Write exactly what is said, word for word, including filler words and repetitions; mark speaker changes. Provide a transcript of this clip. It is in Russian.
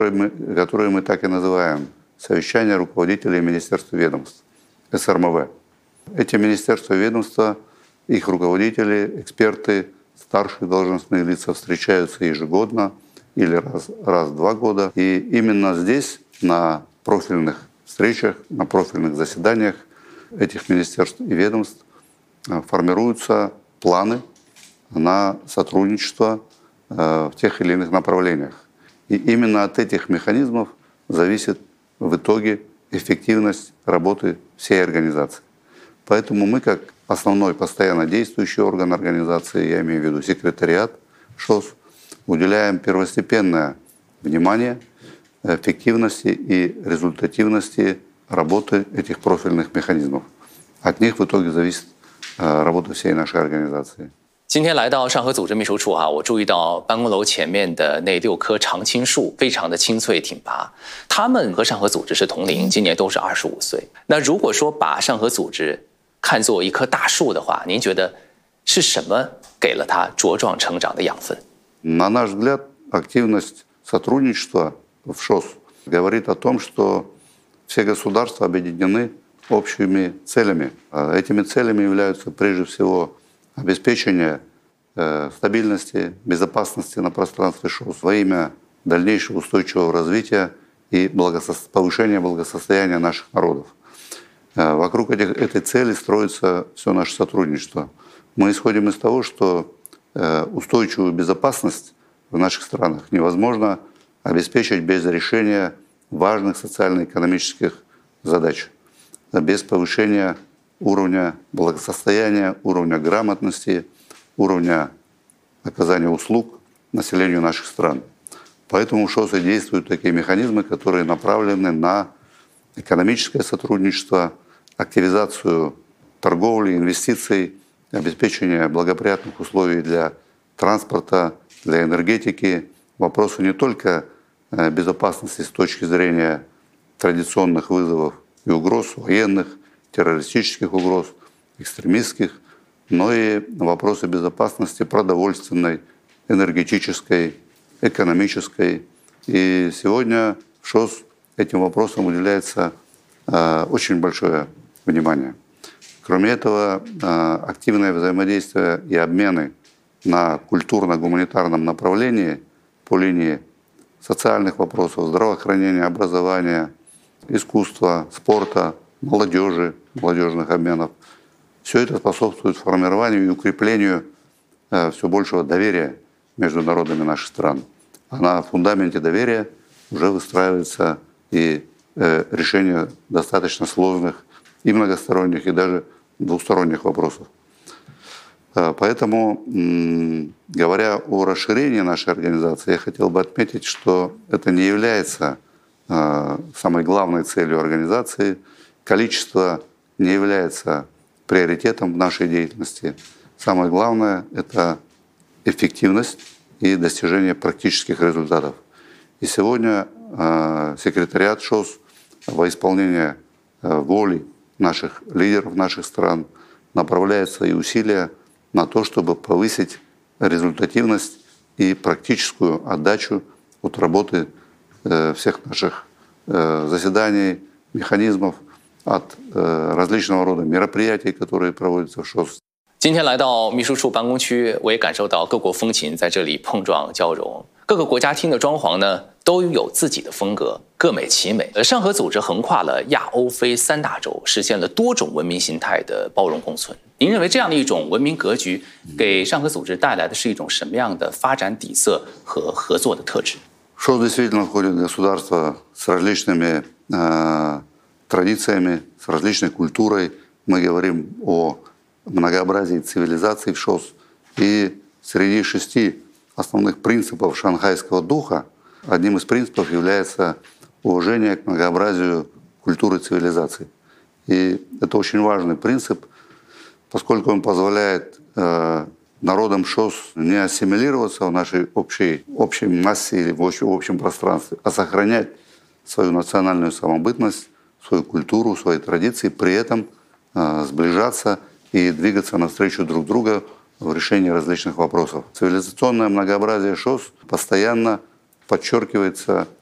Speaker 1: которые мы так и называем совещания руководителей министерств и ведомств, эс эр эм вэ. Эти министерства и ведомства, их руководители, эксперты, старшие должностные лица встречаются ежегодно или раз, раз в два года. И именно здесь, на профильных встречах, на профильных заседаниях этих министерств и ведомств формируются планы на сотрудничество в тех или иных направлениях. И именно от этих механизмов зависит в итоге эффективность работы всей организации. Поэтому мы, как основной постоянно действующий орган организации, я имею в виду секретариат ШОС, уделяем первостепенное внимание эффективности и результативности работы этих профильных механизмов. От них в итоге зависит работа всей нашей организации.
Speaker 2: 今天来到上合组织秘书处哈，我注意到办公楼前面的那六棵常青树非常的青翠挺拔，他们和上合组织是同龄，今年都是二十五岁。那如果说把上合组织看作一棵大树的话，您觉得是什么给了它茁壮成长的养分？
Speaker 1: На наш взгляд, активность сотрудничества в ШОС говорит о том, что все государства объединены общими целями. Этими целями являются прежде всего обеспечение э, стабильности, безопасности на пространстве ШОС во имя дальнейшего устойчивого развития и благосо... повышения благосостояния наших народов. Э, вокруг этих, этой цели строится все наше сотрудничество. Мы исходим из того, что э, устойчивую безопасность в наших странах невозможно обеспечить без решения важных социально-экономических задач, без повышения уровня благосостояния, уровня грамотности, уровня оказания услуг населению наших стран. Поэтому в ШОСе действуют такие механизмы, которые направлены на экономическое сотрудничество, активизацию торговли, инвестиций, обеспечение благоприятных условий для транспорта, для энергетики. Вопросы не только безопасности с точки зрения традиционных вызовов и угроз военных, террористических угроз, экстремистских, но и вопросы безопасности продовольственной, энергетической, экономической. И сегодня в ШОС этим вопросам уделяется э, очень большое внимание. Кроме этого, э, активное взаимодействие и обмены на культурно-гуманитарном направлении по линии социальных вопросов, здравоохранения, образования, искусства, спорта, молодежи, молодежных обменов. Все это способствует формированию и укреплению э, все большего доверия между народами наших стран. А на фундаменте доверия уже выстраивается и э, решение достаточно сложных и многосторонних, и даже двусторонних вопросов. Э, поэтому, м, говоря о расширении нашей организации, я хотел бы отметить, что это не является э, самой главной целью организации. Количество не является приоритетом в нашей деятельности. Самое главное – это эффективность и достижение практических результатов. И сегодня э, секретариат ШОС во исполнение э, воли наших лидеров наших стран направляет свои усилия на то, чтобы повысить результативность и практическую отдачу от работы э, всех наших э, заседаний, механизмов, от э, различного рода мероприятий, которые проводятся в ШОС.
Speaker 2: 今天来到秘书处办公区，我也感受到各国风情在这里碰撞交融。各个国家厅的装潢呢，都有自己的风格，各美其美。呃，上合组织横跨了亚欧非三大洲，实现了多种文明形态的包容共存。您认为这样的一种文明格局，给上合组织带来的是一种什么样的发展底色和合作的特质？
Speaker 1: ШОС действительно входит в государство с различными э, традициями, с различной культурой. Мы говорим о многообразии цивилизаций в ШОС. И среди шести основных принципов шанхайского духа одним из принципов является уважение к многообразию культуры и цивилизаций. И это очень важный принцип, поскольку он позволяет э, народам ШОС не ассимилироваться в нашей общей, общей массе или в общем, в общем пространстве, а сохранять свою национальную самобытность, свою культуру, свои традиции, при этом э, сближаться и двигаться навстречу друг друга в решении различных вопросов. Цивилизационное многообразие ШОС постоянно подчеркивается